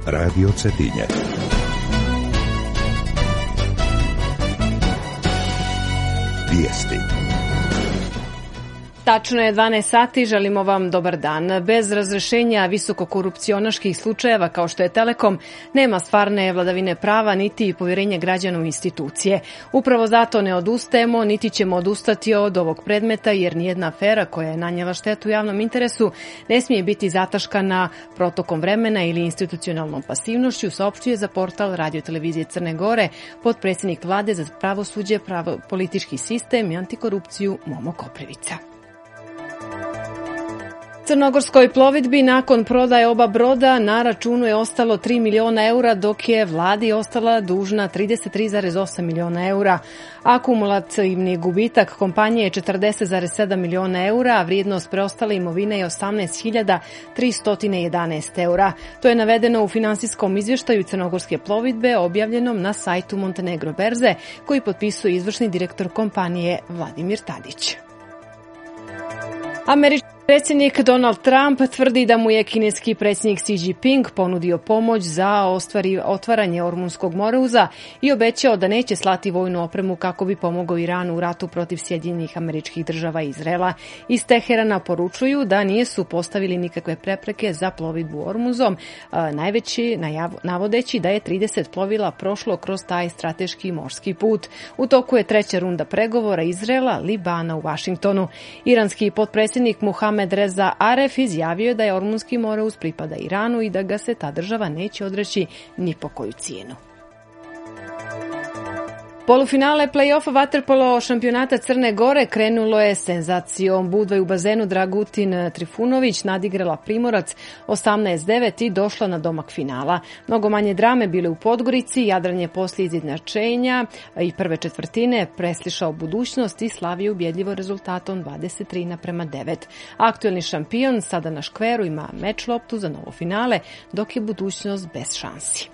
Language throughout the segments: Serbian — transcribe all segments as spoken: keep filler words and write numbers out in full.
Radio Cetinje. Vijesti. Tačno je dvanaest sati, želimo vam dobar dan. Bez razrešenja visokokorupcionaških slučajeva kao što je Telekom, nema stvarne vladavine prava niti povjerenje građana u institucije. Upravo zato ne odustajemo, niti ćemo odustati od ovog predmeta, jer nijedna afera koja je nanijela štetu javnom interesu ne smije biti zataškana protokom vremena ili institucionalnom pasivnošću, saopštio za portal Radio televizije Crne Gore potpredsjednik vlade za pravosuđe, pravo, politički sistem i antikorupciju Momo Koprivica. Crnogorskoj plovidbi nakon prodaje oba broda na računu je ostalo tri miliona eura, dok je vladi ostala dužna trideset tri zarez osam miliona eura. Akumulativni gubitak kompanije je četrdeset zarez sedam miliona eura, a vrijednost preostale imovine je osamnaest hiljada tristo jedanaest eura. To je navedeno u finansijskom izvještaju Crnogorske plovidbe objavljenom na sajtu Montenegro berze, koji potpisuje izvršni direktor kompanije Vladimir Tadić. Američki predsjednik Donald Trump tvrdi da mu je kineski predsjednik Xi Jinping ponudio pomoć za ostvari, otvaranje Ormunskog moreuza i obećao da neće slati vojnu opremu kako bi pomogao Iranu u ratu protiv Sjedinjenih Američkih Država i Izraela. Iz Teherana poručuju da nisu postavili nikakve prepreke za plovidbu Ormuzom, najveći navodeći da je trideset plovila prošlo kroz taj strateški morski put. U toku je treća runda pregovora Izraela, Libana u Vašingtonu. Iranski potpredsjednik Muhamed Reza Aref izjavio da je Ormunski moreuz pripada Iranu i da ga se ta država neće odreći ni po koju cijenu. Polufinale play-offa vaterpolo šampionata Crne Gore krenulo je senzacijom. Budva u bazenu Dragutin Trifunović nadigrala Primorac osamnaest devet i došla na domak finala. Mnogo manje drame bile u Podgorici, Jadran je poslije izjednačenja i prve četvrtine preslišao Budućnost i slavio ubjedljivo rezultatom dvadeset tri naprema devet. Aktuelni šampion sada na škveru ima meč loptu za novo finale, dok je Budućnost bez šansi.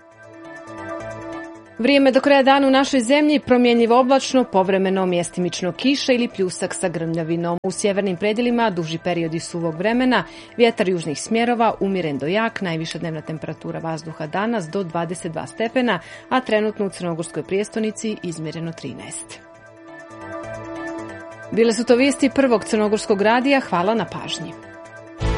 Vrijeme do kraja dana u našoj zemlji promjenjivo oblačno, povremeno mjestimično kiša ili pljusak sa grmljavinom. U sjevernim predjelima duži periodi suvog vremena, vjetar južnih smjerova, umjeren do jak, najviša dnevna temperatura vazduha danas do dvadeset dva stepena, a trenutno u Crnogorskoj prijestolnici izmjereno trinaest. Bile su to vijesti prvog crnogorskog radija, hvala na pažnji.